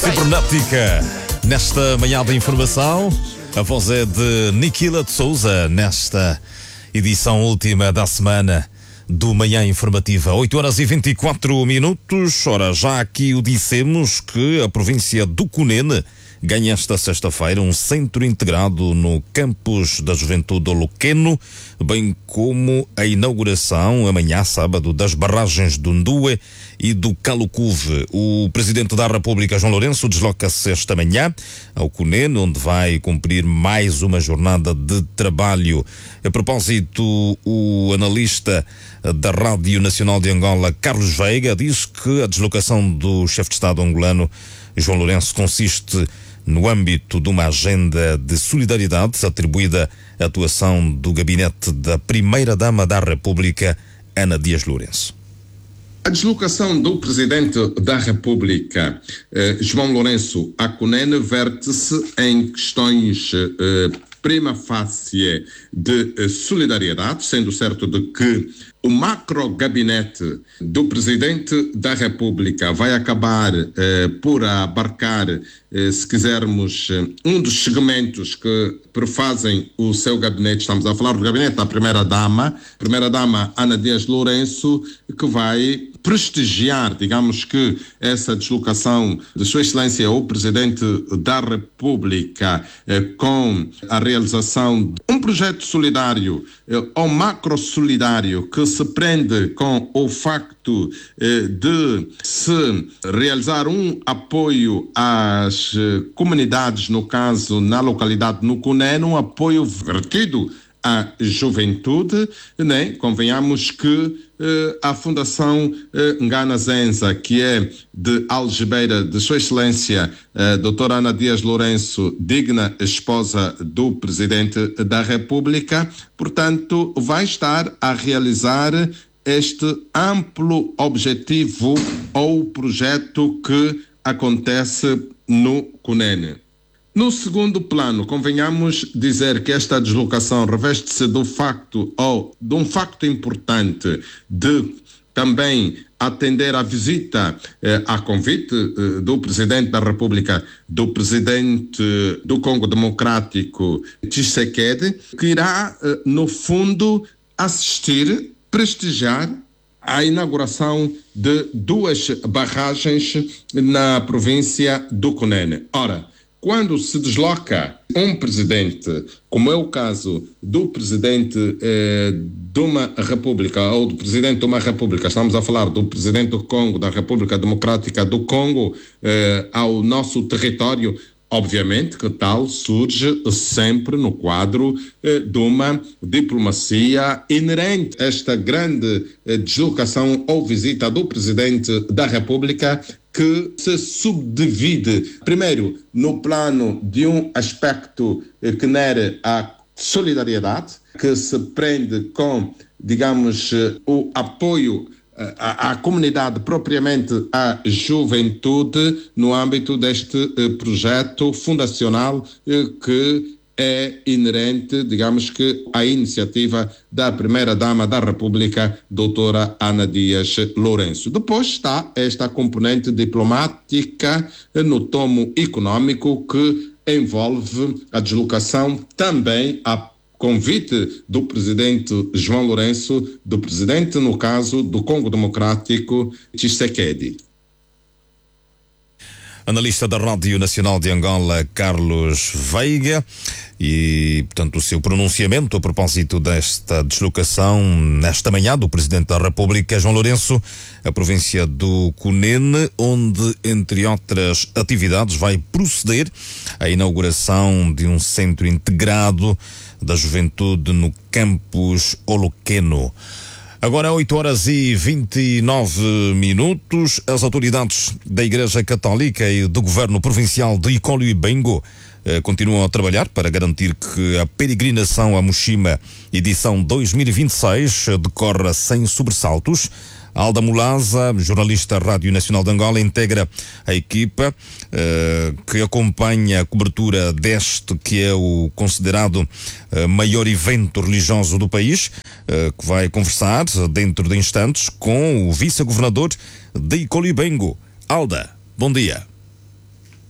Cibernética, nesta manhã da informação, a voz é de Niquila de Souza, nesta edição última da semana do Manhã Informativa. 8h24. Ora, já aqui o dissemos que a província do Cunene ganha esta sexta-feira um centro integrado no campus da Juventude Oloqueno, bem como a inauguração amanhã, sábado, das barragens do Ndue e do Calucuve. O Presidente da República, João Lourenço, desloca-se esta manhã ao Cunene, onde vai cumprir mais uma jornada de trabalho. A propósito, o analista da Rádio Nacional de Angola, Carlos Veiga, diz que a deslocação do chefe de Estado angolano, João Lourenço, consiste no âmbito de uma agenda de solidariedade atribuída à atuação do gabinete da Primeira-Dama da República, Ana Dias Lourenço. A deslocação do Presidente da República, João Lourenço, a Cunene, verte-se em questões prima facie de solidariedade, sendo certo de que o macro-gabinete do Presidente da República vai acabar por abarcar, se quisermos, um dos segmentos que prefazem o seu gabinete. Estamos a falar do gabinete da Primeira-Dama Ana Dias Lourenço, que vai prestigiar, digamos que, essa deslocação de Sua Excelência, o Presidente da República, com a realização de um projeto solidário, ou macro-solidário, que se prende com o facto de se realizar um apoio às comunidades, no caso, na localidade no Cunene, um apoio vertido à juventude, né? Convenhamos que a Fundação Ngana Zenza, que é de Algibeira, de Sua Excelência, doutora Ana Dias Lourenço, digna esposa do Presidente da República, portanto, vai estar a realizar este amplo objetivo ou projeto que acontece no Cunene. No segundo plano, convenhamos dizer que esta deslocação reveste-se do facto, ou de um facto importante, de também atender à visita, a convite do Presidente da República, do Presidente do Congo Democrático, Tshisekedi, que irá, no fundo, assistir, prestigiar a inauguração de 2 barragens na província do Cunene. Ora, quando se desloca um presidente, como é o caso do presidente de uma república, ou do presidente de uma república, estamos a falar do presidente do Congo, da República Democrática do Congo, ao nosso território, obviamente que tal surge sempre no quadro de uma diplomacia inerente a esta grande deslocação ou visita do Presidente da República, que se subdivide, primeiro, no plano de um aspecto que nere a solidariedade, que se prende com, digamos, o apoio à comunidade, propriamente à juventude, no âmbito deste projeto fundacional que é inerente, digamos que, à iniciativa da Primeira-Dama da República, doutora Ana Dias Lourenço. Depois está esta componente diplomática no tomo econômico, que envolve a deslocação também a convite do Presidente João Lourenço, do Presidente, no caso, do Congo Democrático, Tshisekedi. Analista da Rádio Nacional de Angola, Carlos Veiga, e, portanto, o seu pronunciamento a propósito desta deslocação nesta manhã do Presidente da República, João Lourenço, a província do Cunene, onde, entre outras atividades, vai proceder à inauguração de um centro integrado da juventude no campus Oloqueno. Agora 8h29, as autoridades da Igreja Católica e do Governo Provincial de Icolo-Ibengo continuam a trabalhar para garantir que a peregrinação a Mushima, edição 2026, decorra sem sobressaltos. Alda Mulaza, jornalista Rádio Nacional de Angola, integra a equipa que acompanha a cobertura deste, que é o considerado maior evento religioso do país, que vai conversar dentro de instantes com o vice-governador de Icolo-Ibengo. Alda, bom dia.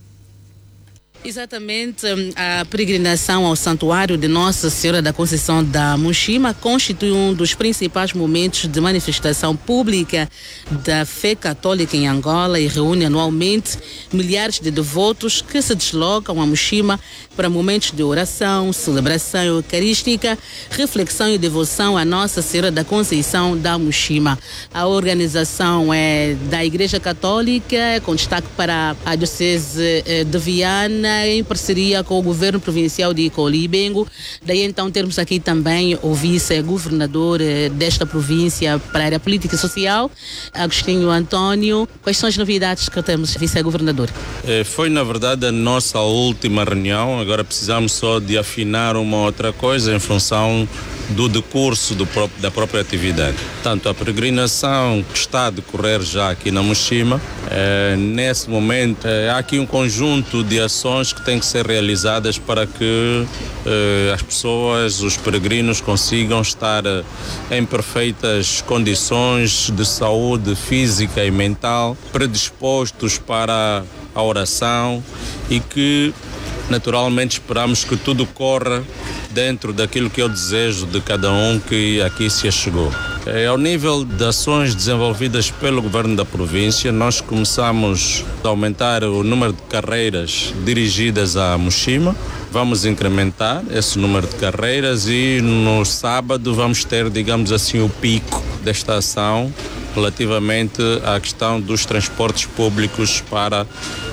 Exatamente, a peregrinação ao Santuário de Nossa Senhora da Conceição da Muxima constitui um dos principais momentos de manifestação pública da fé católica em Angola e reúne anualmente milhares de devotos que se deslocam a Muxima para momentos de oração, celebração eucarística, reflexão e devoção a Nossa Senhora da Conceição da Muxima. A organização é da Igreja Católica, com destaque para a Diocese de Viana, em parceria com o Governo Provincial de Colombo. Daí então termos aqui também o vice-governador desta província para a área política e social, Agostinho Antônio. Quais são as novidades que temos, vice-governador? Foi na verdade a nossa última reunião, agora precisamos só de afinar uma outra coisa em função do decurso da própria atividade. Tanto a peregrinação que está a decorrer já aqui na Muxima, nesse momento há aqui um conjunto de ações que têm que ser realizadas para que as pessoas, os peregrinos, consigam estar em perfeitas condições de saúde física e mental, predispostos para a oração e que naturalmente esperamos que tudo corra dentro daquilo que é o desejo de cada um que aqui se achegou. Ao nível de ações desenvolvidas pelo Governo da província, nós começamos a aumentar o número de carreiras dirigidas à Muxima. Vamos incrementar esse número de carreiras e no sábado vamos ter, digamos assim, o pico desta ação relativamente à questão dos transportes públicos para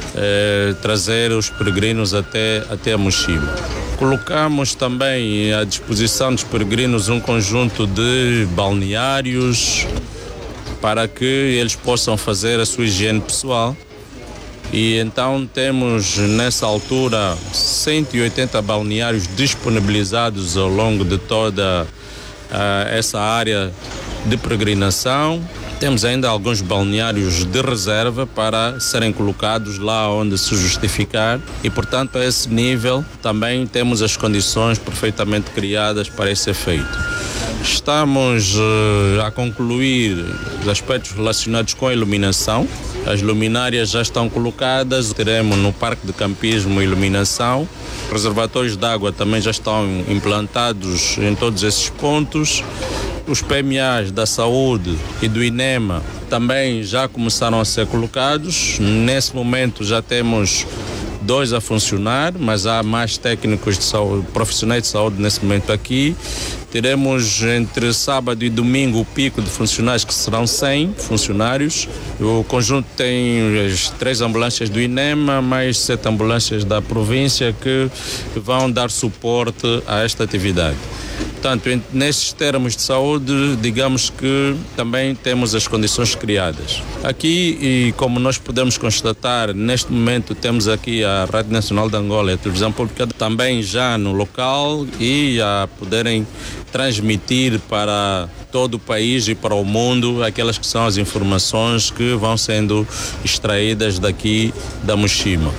trazer os peregrinos até a Muxima. Colocamos também à disposição dos peregrinos um conjunto de balneários para que eles possam fazer a sua higiene pessoal. E então temos nessa altura 180 balneários disponibilizados ao longo de toda essa área de peregrinação. Temos ainda alguns balneários de reserva para serem colocados lá onde se justificar e, portanto, a esse nível também temos as condições perfeitamente criadas para esse efeito. Estamos a concluir os aspectos relacionados com a iluminação. As luminárias já estão colocadas, teremos no Parque de Campismo iluminação. Reservatórios de água também já estão implantados em todos esses pontos. Os PMAs da saúde e do INEMA também já começaram a ser colocados. Nesse momento já temos 2 a funcionar, mas há mais técnicos de saúde, profissionais de saúde nesse momento aqui. Teremos entre sábado e domingo o pico de funcionários, que serão 100 funcionários. O conjunto tem as 3 ambulâncias do INEMA, mais 7 ambulâncias da província que vão dar suporte a esta atividade. Portanto, nesses termos de saúde, digamos que também temos as condições criadas. Aqui, e como nós podemos constatar, neste momento temos aqui a Rádio Nacional de Angola e a Televisão Pública também já no local e a poderem transmitir para todo o país e para o mundo aquelas que são as informações que vão sendo extraídas daqui da Muxima.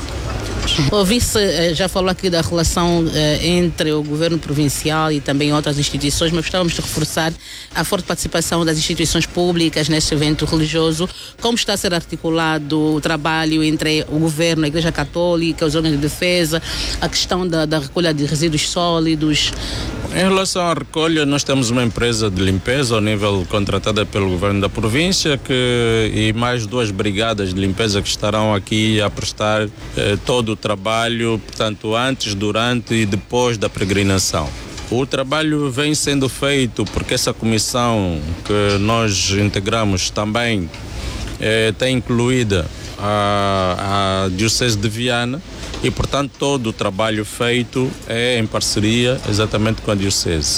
O vice já falou aqui da relação entre o governo provincial e também outras instituições, mas gostávamos de reforçar a forte participação das instituições públicas neste evento religioso. Como está a ser articulado o trabalho entre o governo, a Igreja Católica, os órgãos de defesa, a questão da recolha de resíduos sólidos? Em relação à recolha, nós temos uma empresa de limpeza ao nível contratada pelo governo da província e mais 2 brigadas de limpeza que estarão aqui a prestar todo o trabalho, portanto, antes, durante e depois da peregrinação. O trabalho vem sendo feito porque essa comissão que nós integramos também tem incluída a Diocese de Viana e, portanto, todo o trabalho feito é em parceria exatamente com a Diocese.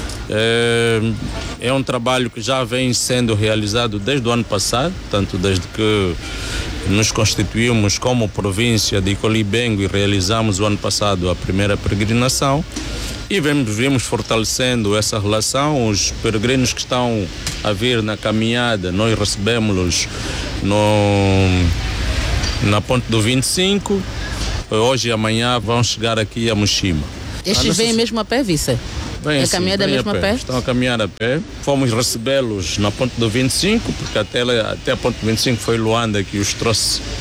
É um trabalho que já vem sendo realizado desde o ano passado, tanto desde que nos constituímos como província de Colombo e realizamos o ano passado a primeira peregrinação e vimos fortalecendo essa relação. Os peregrinos que estão a vir na caminhada, nós recebemos-los na Ponte do 25, hoje e amanhã vão chegar aqui a Muxima. Estes vêm mesmo a pé, vice? Bem, a caminhada mesmo a pé? Estão a caminhar a pé. Fomos recebê-los na Ponte do 25, porque até a Ponte do 25 foi Luanda que os trouxe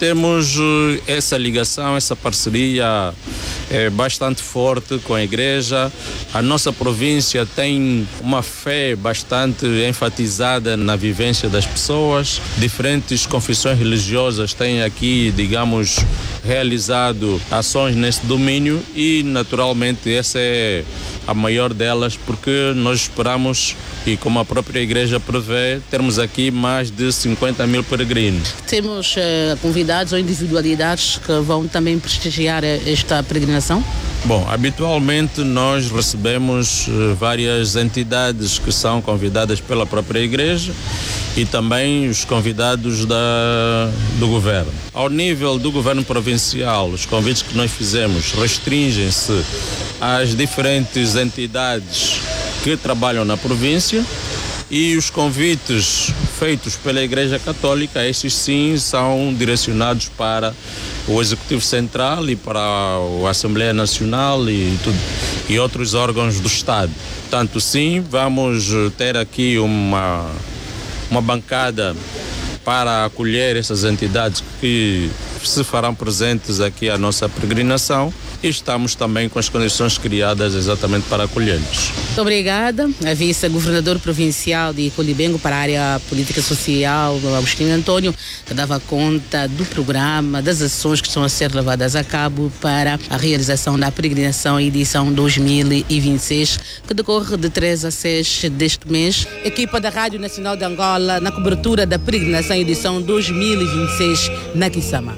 temos essa ligação, essa parceria bastante forte com a igreja. A nossa província tem uma fé bastante enfatizada na vivência das pessoas. Diferentes confissões religiosas têm aqui, digamos, realizado ações nesse domínio e, naturalmente, essa é a maior delas, porque nós esperamos, e como a própria igreja prevê, termos aqui mais de 50 mil peregrinos. Temos convidados ou individualidades que vão também prestigiar esta peregrinação? Bom, habitualmente nós recebemos várias entidades que são convidadas pela própria igreja e também os convidados do governo. Ao nível do governo provincial, os convites que nós fizemos restringem-se às diferentes entidades que trabalham na província, e os convites feitos pela Igreja Católica, esses sim são direcionados para o Executivo Central e para a Assembleia Nacional e outros órgãos do Estado. Tanto sim, vamos ter aqui uma bancada para acolher essas entidades que se farão presentes aqui à nossa peregrinação, e estamos também com as condições criadas exatamente para acolhê-los. Muito obrigada. A vice-governador provincial de Colibengo para a área política social, Agostinho Antônio, que dava conta do programa, das ações que estão a ser levadas a cabo para a realização da peregrinação edição 2026, que decorre de 3 a 6 deste mês. Equipa da Rádio Nacional de Angola na cobertura da peregrinação edição 2026 na Quissama.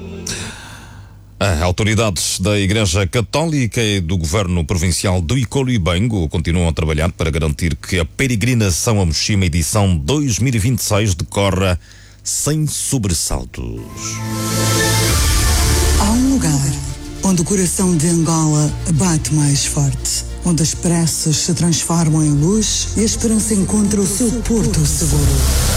Autoridades da Igreja Católica e do Governo Provincial do Icolibengo continuam a trabalhar para garantir que a peregrinação a Mushima edição 2026 decorra sem sobressaltos. Há um lugar onde o coração de Angola bate mais forte, onde as pressas se transformam em luz e a esperança encontra o seu porto seguro.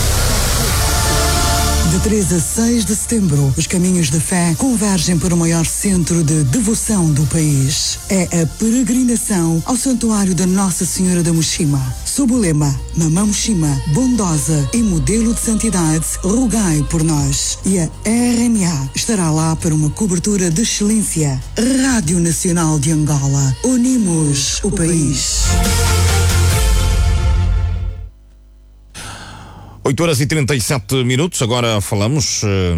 De 3 a 6 de setembro, os caminhos de fé convergem para o maior centro de devoção do país. É a peregrinação ao Santuário da Nossa Senhora da Mushima. Sob o lema Mamã Mushima, bondosa e modelo de santidade, rogai por nós. E a RNA estará lá para uma cobertura de excelência. Rádio Nacional de Angola. Unimos o país. 8h37. Agora falamos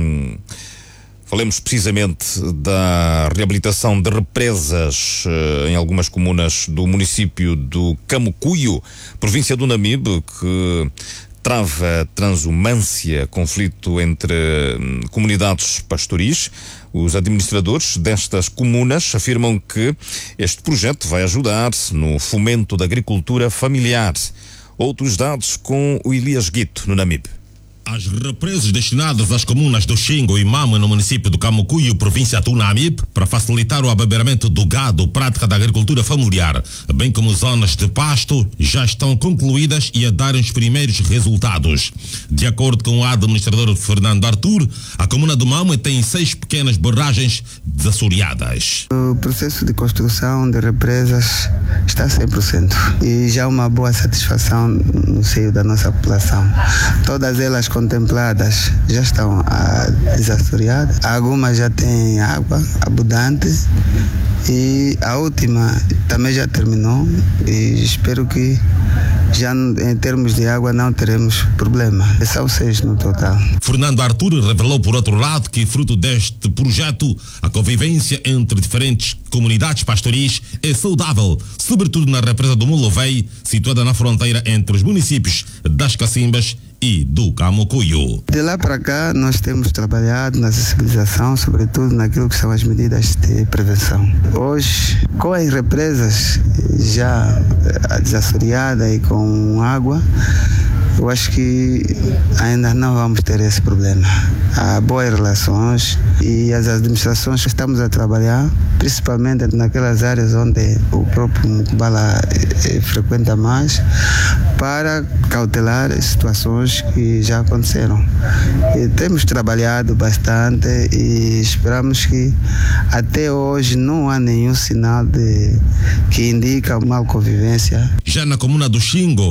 precisamente da reabilitação de represas em algumas comunas do município do Camucuio, província do Namibe, que trava transumância, conflito entre comunidades pastoris. Os administradores destas comunas afirmam que este projeto vai ajudar no fomento da agricultura familiar. Outros dados com o Elias Guito, no Namibe. As represas destinadas às comunas do Xingo e Mama, no município do Camucuio, província do Namibe, para facilitar o abeberamento do gado, prática da agricultura familiar, bem como zonas de pasto, já estão concluídas e a darem os primeiros resultados. De acordo com o administrador Fernando Artur, a comuna do Mama tem 6 pequenas barragens desassoreadas. O processo de construção de represas está 100% e já uma boa satisfação no seio da nossa população. Todas elas contempladas já estão desassoreadas, algumas já têm água abundante e a última também já terminou e espero que já em termos de água não teremos problema. São 6 no total. Fernando Artur revelou, por outro lado, que fruto deste projeto, a convivência entre diferentes comunidades pastoris é saudável, sobretudo na represa do Mulovei, situada na fronteira entre os municípios das Cacimbas e do Camucuio. De lá para cá nós temos trabalhado na sensibilização, sobretudo naquilo que são as medidas de prevenção. Hoje, com as represas já desassoreadas e com água, eu acho que ainda não vamos ter esse problema. Há boas relações e as administrações que estamos a trabalhar, principalmente naquelas áreas onde o próprio Mukbala frequenta mais, para cautelar situações que já aconteceram. E temos trabalhado bastante e esperamos que até hoje não há nenhum sinal que indica mal convivência. Já na comuna do Xingo,